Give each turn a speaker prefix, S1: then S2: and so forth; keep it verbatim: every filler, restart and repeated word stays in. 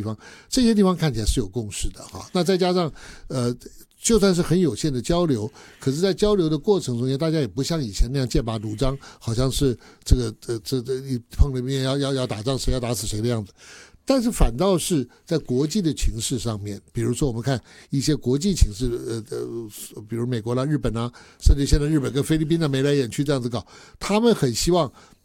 S1: 方，这些地方看起来是有共识的哈。那再加上呃。就算是很有限的交流，可是在交流的过程中间，大家也不像以前那样剑拔弩张，好像是这个呃这这一碰了面要要要打仗，谁要打死谁的样子。但是反倒是在国际的情势上面，比如说我们看一些国际情势，呃呃，比如美国啦、日本啦，甚至现在日本跟菲律宾的眉来眼去这样子搞，他们很希望